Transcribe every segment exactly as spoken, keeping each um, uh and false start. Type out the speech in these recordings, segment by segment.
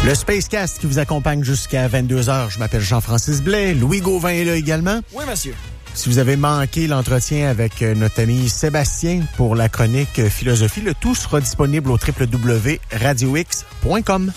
Le Spacecast qui vous accompagne jusqu'à vingt-deux heures. Je m'appelle Jean-Francis Blais. Louis Gauvin est là également. Oui, monsieur. Si vous avez manqué l'entretien avec notre ami Sébastien pour la chronique Philosophie, le tout sera disponible au w w w point radio x point com.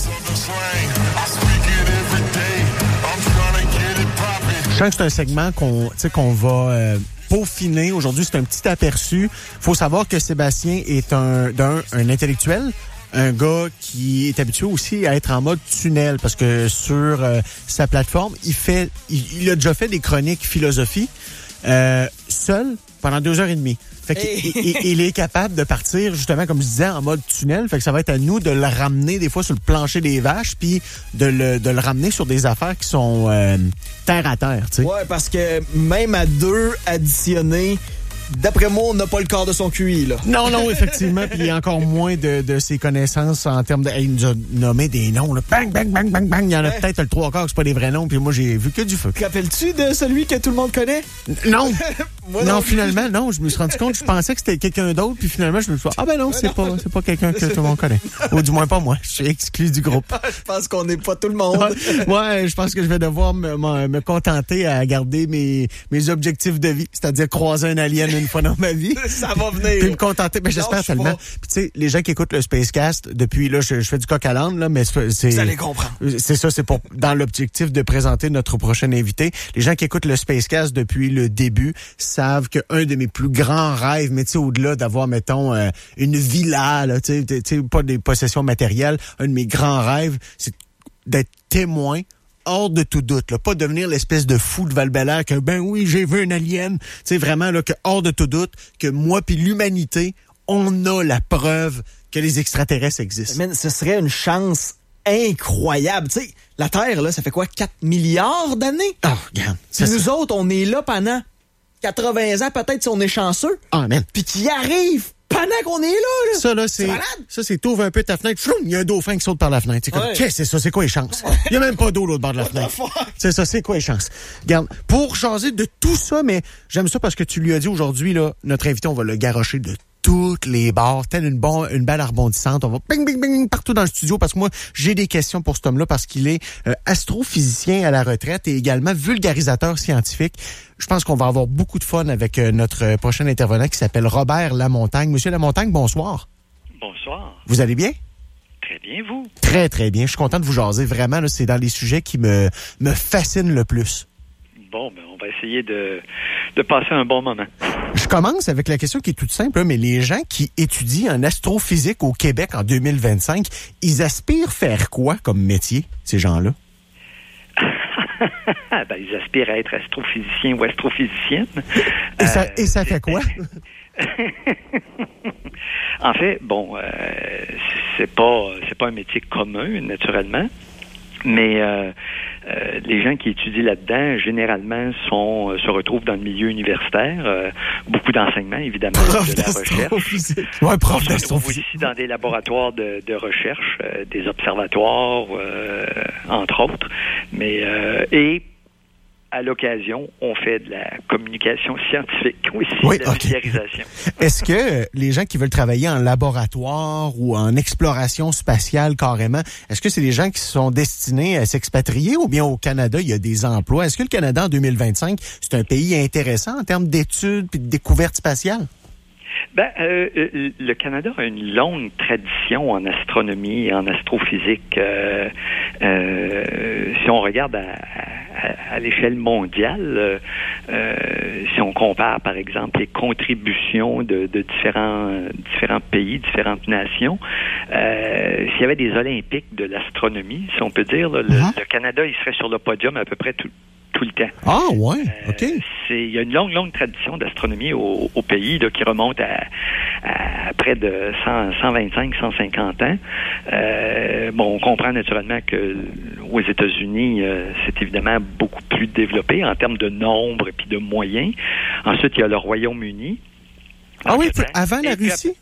Je sens que c'est un segment qu'on, tu sais, qu'on va euh, peaufiner. Aujourd'hui, c'est un petit aperçu. Il faut savoir que Sébastien est un, d'un, un intellectuel, un gars qui est habitué aussi à être en mode tunnel parce que sur euh, sa plateforme, il fait, il, il a déjà fait des chroniques philosophie euh, seul pendant deux heures et demie. Fait qu'il il, il est capable de partir, justement, comme je disais, en mode tunnel. Fait que ça va être à nous de le ramener des fois sur le plancher des vaches puis de le, de le ramener sur des affaires qui sont euh, terre à terre, tu sais. Ouais, parce que même à deux additionnés, d'après moi, on n'a pas le quart de son Q I, là. Non, non, effectivement. Puis il y a encore moins de, de ses connaissances en termes de... Hey, il nous a nommé des noms, là. Bang, bang, bang, bang, bang. Il y en a ouais. peut-être le trois quarts que c'est pas des vrais noms. Puis moi, j'ai vu que du feu. Te rappelles-tu de celui que tout le monde connaît? Non. Moi non, non, finalement, non. Je me suis rendu compte, je pensais que c'était quelqu'un d'autre. Puis finalement, je me suis dit, ah ben non, c'est non. pas c'est pas quelqu'un que tout le monde connaît. Ou du moins pas moi. Je suis exclu du groupe. Je pense qu'on n'est pas tout le monde. Ouais, je pense que je vais devoir me, me, me contenter à garder mes, mes objectifs de vie. C'est-à-dire croiser un alien une fois dans ma vie. Ça va venir. Puis me contenter. Ben, j'espère tellement. Puis tu sais, les gens qui écoutent le Spacecast, depuis là, je, je fais du coq à l'âne, là, mais c'est... Vous allez comprendre. C'est ça, c'est pour dans l'objectif de présenter notre prochain invité. Les gens qui écoutent le Spacecast depuis le début savent qu'un de mes plus grands rêves, mais tu sais, au-delà d'avoir, mettons, euh, une villa, là, tu sais, pas des possessions matérielles, un de mes grands rêves, c'est d'être témoin hors de tout doute, là, pas devenir l'espèce de fou de Val-Bélair que, ben oui, j'ai vu un alien. Tu sais, vraiment, là, que hors de tout doute, que moi puis l'humanité, on a la preuve que les extraterrestres existent. Mais ce serait une chance incroyable. Tu sais, la Terre, là, ça fait quoi, quatre milliards d'années? Ah, oh, regarde. Puis nous ça. autres, on est là pendant quatre-vingts ans, peut-être, si on est chanceux. Ah, man. Puis qui arrive pendant qu'on est là, là. Ça, là, c'est. c'est ça, c'est t'ouvres un peu ta fenêtre. Floum, il y a un dauphin qui saute par la fenêtre. C'est comme, ouais. Qu'est-ce que c'est ça? C'est quoi les chances? Il y a même pas d'eau l'autre bord de la fenêtre. C'est ça, c'est quoi les chances? Regarde, pour changer de tout ça, mais j'aime ça parce que tu lui as dit aujourd'hui, là, notre invité, on va le garrocher de toutes les barres, telle une, bon, une balle rebondissante. On va bing, bing, bing partout dans le studio parce que moi, j'ai des questions pour cet homme-là parce qu'il est euh, astrophysicien à la retraite et également vulgarisateur scientifique. Je pense qu'on va avoir beaucoup de fun avec euh, notre prochain intervenant qui s'appelle Robert Lamontagne. Monsieur Lamontagne, bonsoir. Bonsoir. Vous allez bien? Très bien, vous? Très, très bien. Je suis content de vous jaser. Vraiment, là, c'est dans les sujets qui me, me fascinent le plus. Bon, ben, on va essayer de, de passer un bon moment. Je commence avec la question qui est toute simple, mais les gens qui étudient en astrophysique au Québec en deux mille vingt-cinq, ils aspirent faire quoi comme métier, ces gens-là? Ben, ils aspirent à être astrophysiciens ou astrophysiciennes. Et, euh, ça, et ça fait quoi? En fait, bon, euh, c'est pas c'est pas un métier commun, naturellement. Mais euh, euh, les gens qui étudient là-dedans, généralement, sont euh, se retrouvent dans le milieu universitaire. Euh, beaucoup d'enseignement, évidemment, prof de la recherche. Ouais, prof On se retrouve aussi dans des laboratoires de, de recherche, euh, des observatoires, euh, entre autres. Mais euh, et à l'occasion, on fait de la communication scientifique aussi, oui, de la okay. vulgarisation. Est-ce que les gens qui veulent travailler en laboratoire ou en exploration spatiale carrément, est-ce que c'est des gens qui sont destinés à s'expatrier ou bien au Canada, il y a des emplois? Est-ce que le Canada, en deux mille vingt-cinq, c'est un pays intéressant en termes d'études et de découvertes spatiales? Ben, euh, le Canada a une longue tradition en astronomie et en astrophysique. Euh, euh, si on regarde à, à, à l'échelle mondiale, euh, si on compare, par exemple, les contributions de, de différents, différents pays, différentes nations, euh, s'il y avait des Olympiques de l'astronomie, si on peut dire, là, le, uh-huh. le Canada, il serait sur le podium à peu près tout tout le temps. Ah, ouais, OK. Euh, c'est, il y a une longue, longue tradition d'astronomie au, au pays là, qui remonte à, à près de cent, cent vingt-cinq, cent cinquante ans. Euh, bon, on comprend naturellement que aux États-Unis, euh, c'est évidemment beaucoup plus développé en termes de nombre et puis de moyens. Ensuite, il y a le Royaume-Uni. Ah oui, avant la Russie?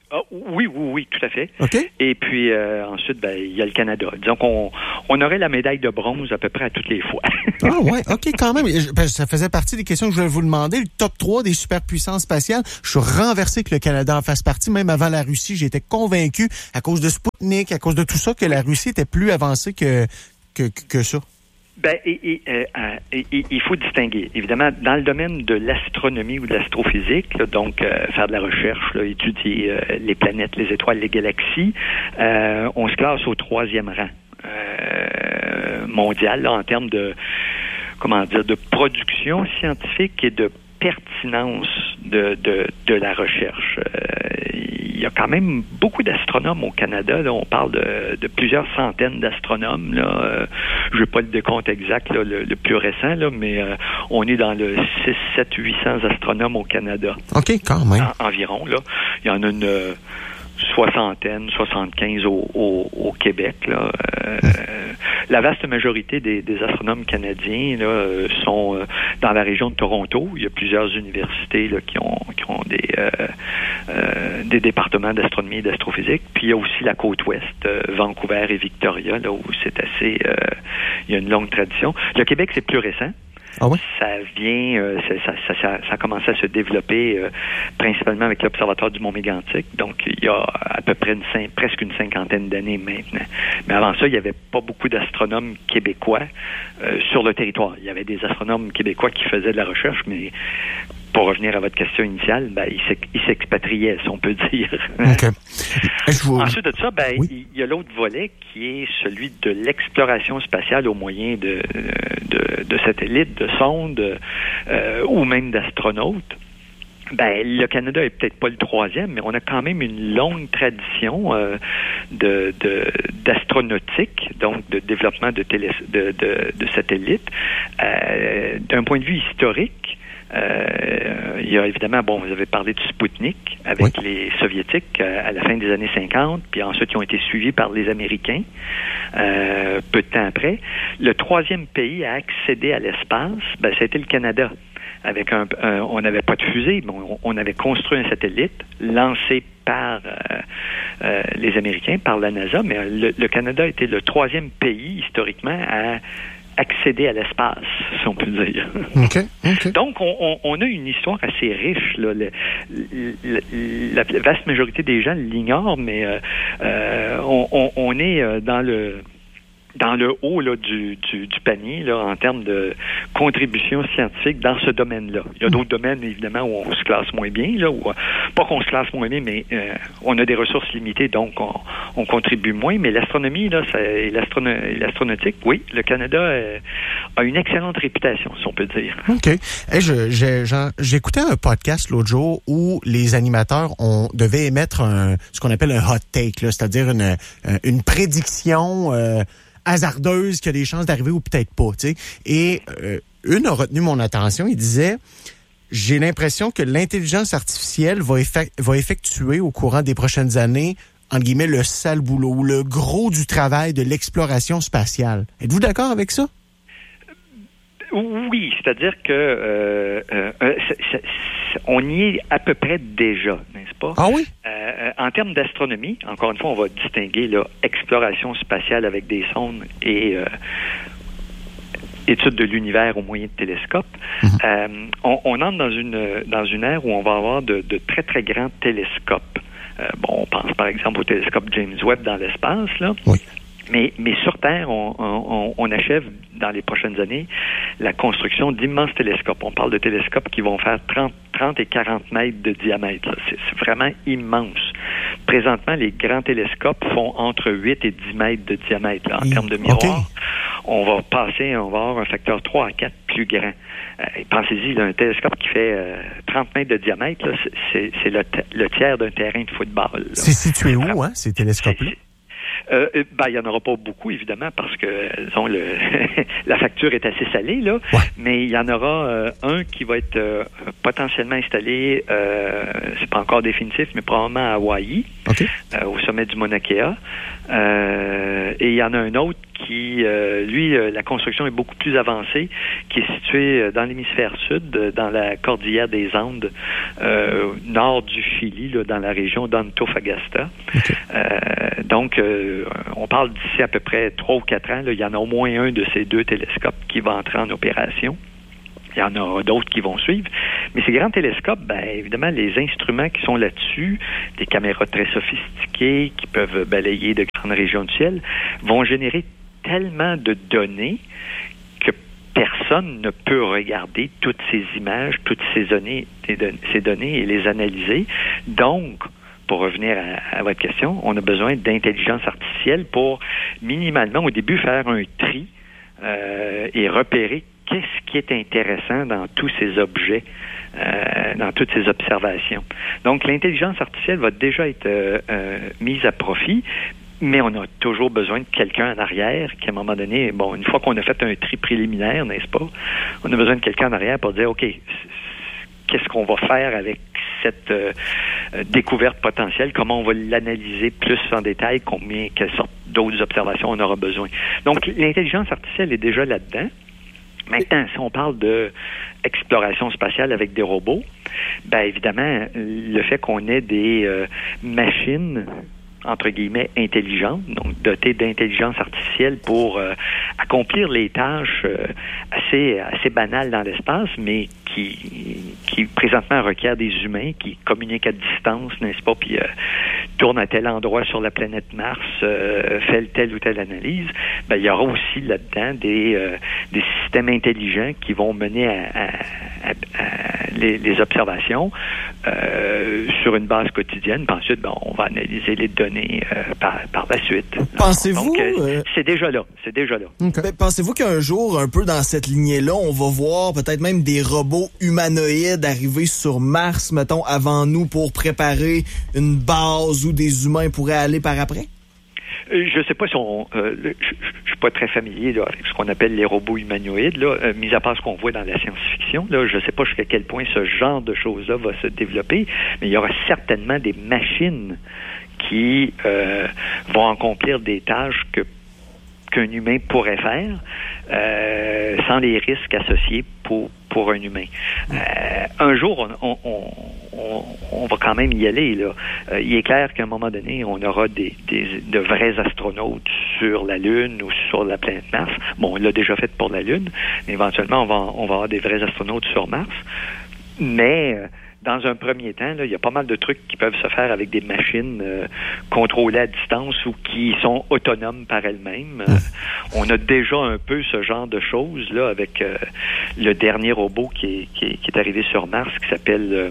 Ah, oui, oui, oui, tout à fait. OK. Et puis euh, ensuite, ben, il y a le Canada. Disons qu'on on aurait la médaille de bronze à peu près à toutes les fois. Ah ouais, OK, quand même. Ça faisait partie des questions que je voulais vous demander. Le top trois des superpuissances spatiales, je suis renversé que le Canada en fasse partie. Même avant la Russie, j'étais convaincu, à cause de Spoutnik, à cause de tout ça, que la Russie était plus avancée que, que, que ça. Ben, et, et, euh, et, et, il faut distinguer. Évidemment, dans le domaine de l'astronomie ou de l'astrophysique, là, donc euh, faire de la recherche, là, étudier euh, les planètes, les étoiles, les galaxies, euh, on se classe au troisième rang euh, mondial là, en termes de, comment dire, de production scientifique et de pertinence de, de, de la recherche. Euh, il y a quand même beaucoup d'astronomes au Canada. Là, on parle de, de plusieurs centaines d'astronomes. Là. Euh, je n'ai pas le décompte exact, là, le, le plus récent, là, mais euh, on est dans le six, sept, huit cents astronomes au Canada. OK, quand même. En, environ. Là. Il y en a une euh, soixantaine, soixante-quinze au, au, au Québec. Là. Euh, la vaste majorité des, des astronomes canadiens là, sont euh, dans la région de Toronto. Il y a plusieurs universités là, qui ont, qui ont des, euh, euh, des départements d'astronomie et d'astrophysique. Puis il y a aussi la côte ouest, euh, Vancouver et Victoria, là, où c'est assez... Euh, il y a une longue tradition. Le Québec, c'est plus récent. Ah oui? Ça vient, euh, ça, ça, ça, ça a commencé à se développer euh, principalement avec l'Observatoire du Mont-Mégantic. Donc, il y a à peu près une, presque une cinquantaine d'années maintenant. Mais avant ça, il n'y avait pas beaucoup d'astronomes québécois euh, sur le territoire. Il y avait des astronomes québécois qui faisaient de la recherche, mais pour revenir à votre question initiale, ben, ils s'expatriaient, si on peut dire. Okay. Vous... Ensuite de ça, ben, oui. il y a l'autre volet qui est celui de l'exploration spatiale au moyen de, de, de satellites, de sondes euh, ou même d'astronautes. Ben, le Canada est peut-être pas le troisième, mais on a quand même une longue tradition euh, de, de d'astronautique, donc de développement de, télé, de, de, de satellites. Euh, d'un point de vue historique, Euh, il y a évidemment, bon, vous avez parlé de Spoutnik avec oui. les Soviétiques euh, à la fin des années cinquante, puis ensuite ils ont été suivis par les Américains euh, peu de temps après. Le troisième pays à accéder à l'espace, ben, c'était le Canada. Avec un, un on n'avait pas de fusée, mais on, on avait construit un satellite lancé par euh, euh, les Américains, par la NASA, mais le, le Canada était le troisième pays historiquement à accéder à l'espace, si on peut dire. Okay, okay. Donc, on, on, on a une histoire assez riche. Là. Le, le, la, la vaste majorité des gens l'ignorent, mais euh, euh, on, on, on est dans le dans le haut là, du, du, du panier là, en termes de contribution scientifique dans ce domaine-là. Il y a d'autres domaines, évidemment, où on se classe moins bien, là, où, pas qu'on se classe moins bien, mais euh, on a des ressources limitées, donc on, on contribue moins. Mais l'astronomie là, ça, et l'astrono, l'astronautique, oui, le Canada euh, a une excellente réputation, si on peut dire. OK. Hey, je, j'ai, j'écoutais un podcast l'autre jour où les animateurs on devait émettre un, ce qu'on appelle un hot take, là, c'est-à-dire une, une prédiction euh, hasardeuse qui a des chances d'arriver ou peut-être pas, tu sais. Et euh, une a retenu mon attention, il disait « J'ai l'impression que l'intelligence artificielle va, effect- va effectuer au courant des prochaines années, entre guillemets, le sale boulot, ou le gros du travail de l'exploration spatiale. » Êtes-vous d'accord avec ça? Oui, c'est-à-dire que euh, euh, c'est, c'est, c'est, on y est à peu près déjà, n'est-ce pas? Ah oui? Euh, en termes d'astronomie, encore une fois, on va distinguer là, exploration spatiale avec des sondes et euh, étude de l'univers au moyen de télescopes. Mm-hmm. Euh, on, on entre dans une dans une ère où on va avoir de, de très, très grands télescopes. Euh, bon, on pense par exemple au télescope James Webb dans l'espace, là. Oui. Mais, mais sur Terre, on, on, on achève dans les prochaines années la construction d'immenses télescopes. On parle de télescopes qui vont faire trente, trente et quarante mètres de diamètre. C'est, c'est vraiment immense. Présentement, les grands télescopes font entre huit et dix mètres de diamètre. Là, en mmh, termes de miroir, okay. on va passer, on va avoir un facteur trois à quatre plus grand. Euh, pensez-y, là, un télescope qui fait euh, trente mètres de diamètre, là, c'est, c'est, c'est le, t- le tiers d'un terrain de football. Là. C'est situé où, hein, ces télescopes-là? C'est, Euh, ben, il n'y en aura pas beaucoup, évidemment, parce que disons, le la facture est assez salée, là. Ouais. Mais il y en aura euh, un qui va être euh, potentiellement installé, euh, c'est pas encore définitif, mais probablement à Hawaï. okay. euh, au sommet du Mauna Kea. Euh, et il y en a un autre qui, euh, lui, euh, la construction est beaucoup plus avancée, qui est situé euh, dans l'hémisphère sud, euh, dans la cordillère des Andes, euh, nord du Chili, là, dans la région d'Antofagasta. Okay. Euh, donc, euh, on parle d'ici à peu près trois ou quatre ans, là, il y en a au moins un de ces deux télescopes qui va entrer en opération. Il y en aura d'autres qui vont suivre. Mais ces grands télescopes, ben, évidemment, les instruments qui sont là-dessus, des caméras très sophistiquées qui peuvent balayer de grandes régions du ciel, vont générer tellement de données que personne ne peut regarder toutes ces images, toutes ces données, ces données et les analyser. Donc, pour revenir à, à votre question, on a besoin d'intelligence artificielle pour minimalement, au début, faire un tri euh, et repérer qu'est-ce qui est intéressant dans tous ces objets, euh, dans toutes ces observations. Donc, l'intelligence artificielle va déjà être euh, euh, mise à profit, mais on a toujours besoin de quelqu'un en arrière qui, à un moment donné, bon, une fois qu'on a fait un tri préliminaire, n'est-ce pas, on a besoin de quelqu'un en arrière pour dire, OK, qu'est-ce qu'on va faire avec cette euh, découverte potentielle, comment on va l'analyser plus en détail, combien, quelles sortes d'autres observations on aura besoin. Donc, l'intelligence artificielle est déjà là-dedans. Maintenant, si on parle de exploration spatiale avec des robots, ben évidemment, le fait qu'on ait des euh, machines entre guillemets intelligentes, donc dotées d'intelligence artificielle pour euh, accomplir les tâches euh, assez assez banales dans l'espace, mais qui qui présentement requièrent des humains qui communiquent à distance, n'est-ce pas, puis euh, tournent à tel endroit sur la planète Mars, euh, fait telle ou telle analyse. Ben il y aura aussi là-dedans des euh, des systèmes intelligents qui vont mener à, à, à, à les, les observations euh, sur une base quotidienne. Puis ensuite, ben, on va analyser les données euh, par, par la suite. Pensez-vous... Donc, euh, euh... c'est déjà là. C'est déjà là. Okay. Ben, pensez-vous qu'un jour, un peu dans cette lignée-là, on va voir peut-être même des robots humanoïdes arriver sur Mars, mettons, avant nous pour préparer une base où des humains pourraient aller par après? Je ne sais pas si on... Euh, je ne suis pas très familier là, avec ce qu'on appelle les robots humanoïdes, là, euh, mis à part ce qu'on voit dans la science-fiction. Là, je ne sais pas jusqu'à quel point ce genre de choses-là va se développer, mais il y aura certainement des machines qui euh, vont accomplir des tâches que qu'un humain pourrait faire euh, sans les risques associés pour pour un humain. Euh, un jour, on, on, on, on va quand même y aller. Là. Euh, il est clair qu'à un moment donné, on aura des, des de vrais astronautes sur la Lune ou sur la planète Mars. Bon, on l'a déjà fait pour la Lune, mais éventuellement, on va, on va avoir des vrais astronautes sur Mars. Mais euh, dans un premier temps, là, il y a pas mal de trucs qui peuvent se faire avec des machines euh, contrôlées à distance ou qui sont autonomes par elles-mêmes. Euh, on a déjà un peu ce genre de choses là avec euh, le dernier robot qui est, qui est, qui est arrivé sur Mars qui s'appelle euh,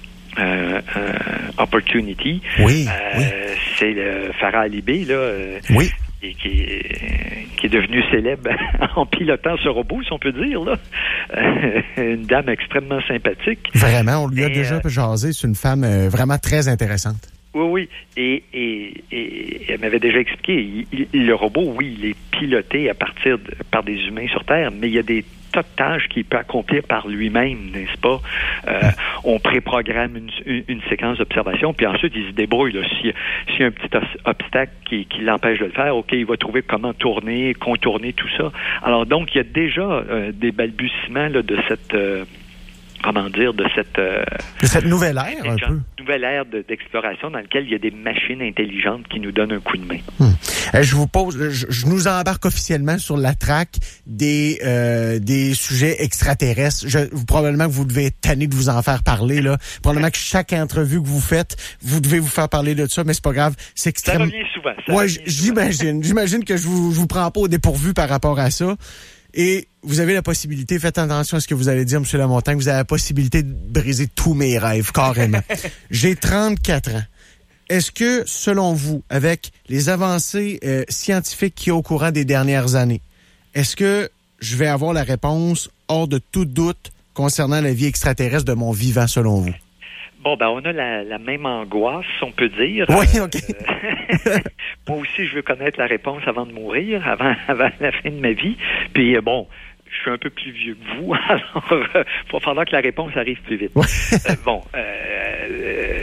euh, euh, Opportunity. Oui, euh, oui. C'est le Farah Alibé, là. Euh, oui. Et qui est, qui est devenue célèbre en pilotant ce robot, si on peut dire, là. Euh, une dame extrêmement sympathique. Vraiment, on lui a et, déjà euh, jasé. C'est une femme euh, vraiment très intéressante. Oui, oui. Et, et, et elle m'avait déjà expliqué, il, il, le robot, oui, il est piloté à partir de, par des humains sur Terre, mais il y a des tas de tâches qu'il peut accomplir par lui-même, n'est-ce pas? Euh, on préprogramme une, une, une séquence d'observation, puis ensuite, il se débrouille. Là. S'il, s'il y a un petit obstacle qui, qui l'empêche de le faire, OK, il va trouver comment tourner, contourner tout ça. Alors, donc, il y a déjà euh, des balbutiements là, de cette... Euh, comment dire, de cette... Euh, de cette nouvelle ère, un peu. Nouvelle ère de, d'exploration dans laquelle il y a des machines intelligentes qui nous donnent un coup de main. Hum. Euh, je vous pose, je, je nous embarque officiellement sur la traque des euh, des sujets extraterrestres. Je, vous, probablement que vous devez être tanné de vous en faire parler, là. Probablement que chaque entrevue que vous faites, vous devez vous faire parler de ça, mais c'est pas grave. C'est extrêmement... Ça revient souvent. Ça ouais, revient j'imagine. Souvent. J'imagine que je vous, je vous prends pas au dépourvu par rapport à ça. Et vous avez la possibilité, faites attention à ce que vous allez dire, M. Lamontagne, vous avez la possibilité de briser tous mes rêves, carrément. J'ai trente-quatre ans. Est-ce que, selon vous, avec les avancées euh, scientifiques qu'il y a au courant des dernières années, est-ce que je vais avoir la réponse hors de tout doute concernant la vie extraterrestre de mon vivant, selon vous? Bon, ben, on a la, la même angoisse, on peut dire. Oui, OK. Euh, moi aussi, je veux connaître la réponse avant de mourir, avant, avant la fin de ma vie. Puis, euh, bon, je suis un peu plus vieux que vous, alors il euh, va falloir que la réponse arrive plus vite. Ouais. euh, bon, euh, euh,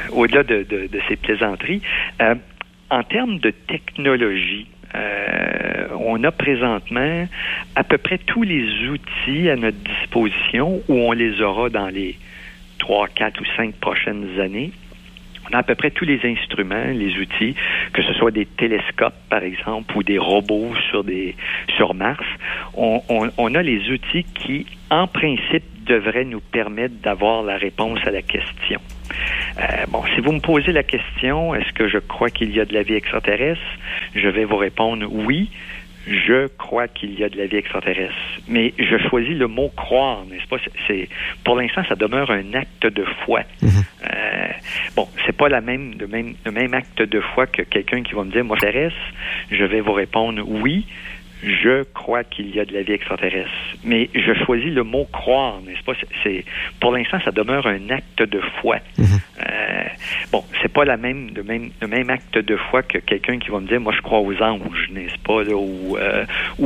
au-delà de, de, de ces plaisanteries, euh, en termes de technologie, euh, on a présentement à peu près tous les outils à notre disposition où on les aura dans les trois, quatre ou cinq prochaines années. On a à peu près tous les instruments, les outils, que ce soit des télescopes, par exemple, ou des robots sur des sur Mars. On, on, on a les outils qui, en principe, devraient nous permettre d'avoir la réponse à la question. Euh, bon, si vous me posez la question, est-ce que je crois qu'il y a de la vie extraterrestre? Je vais vous répondre oui. Je crois qu'il y a de la vie extraterrestre. Mais je choisis le mot croire, n'est-ce pas? C'est, c'est, pour l'instant, ça demeure un acte de foi. Mm-hmm. Euh, bon, c'est pas la même, le même, le même acte de foi que quelqu'un qui va me dire, moi, j'intéresse. Je vais vous répondre oui. Je crois qu'il y a de la vie extraterrestre. Mais je choisis le mot croire, n'est-ce pas? C'est, c'est, pour l'instant, ça demeure un acte de foi. Mm-hmm. Euh, bon, c'est pas la même, le même, le même acte de foi que quelqu'un qui va me dire, moi, je crois aux anges, n'est-ce pas? Là, ou, euh,